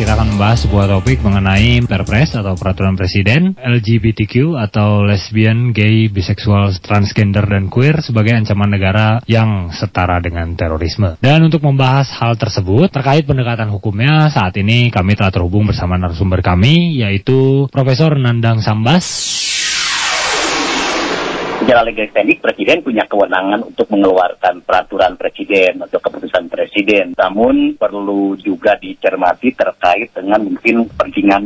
kita akan membahas sebuah topik mengenai Perpres atau Peraturan Presiden, LGBTQ atau lesbian, gay, biseksual, transgender, dan queer sebagai ancaman negara yang setara dengan terorisme. Dan untuk membahas hal tersebut, terkait pendekatan hukumnya, saat ini kami telah terhubung bersama narasumber kami, yaitu Profesor Nandang Sambas. Secara legal teknik, Presiden punya kewenangan untuk mengeluarkan peraturan Presiden atau keputusan Presiden. Namun perlu juga dicermati terkait dengan mungkin kepentingan